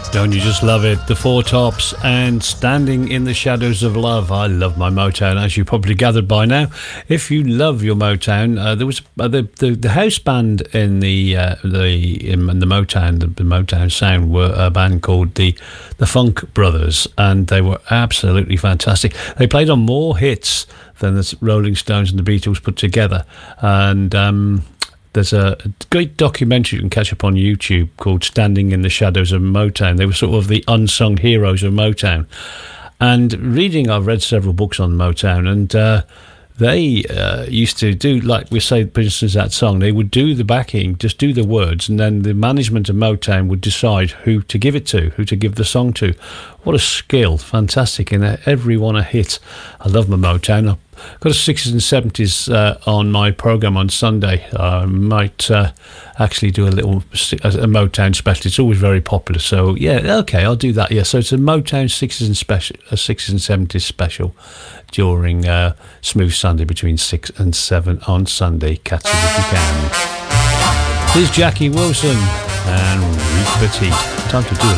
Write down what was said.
Don't you just love it? The Four Tops and Standing in the Shadows of Love. I love my Motown, as you probably gathered by now. If you love your Motown, there was the house band in the Motown sound were a band called the Funk Brothers, and they were absolutely fantastic. They played on more hits than the Rolling Stones and the Beatles put together, and there's a great documentary you can catch up on YouTube called Standing in the Shadows of Motown. They were sort of the unsung heroes of Motown. And I've read several books on Motown, and they used to do, like we say, for instance, that song, they would do the backing, just do the words, and then the management of Motown would decide who to give it to, who to give the song to. What a skill. Fantastic. And everyone a hit. I love my Motown. I've got a 60s and 70s on my programme on Sunday. I might actually do a Motown special. It's always very popular. So, yeah, okay, I'll do that. Yeah, so it's a Motown 60s and 70s special during Smooth Sunday between 6 and 7 on Sunday. Catch it if you can. Here's Jackie Wilson and Ruth Petit. Time to do a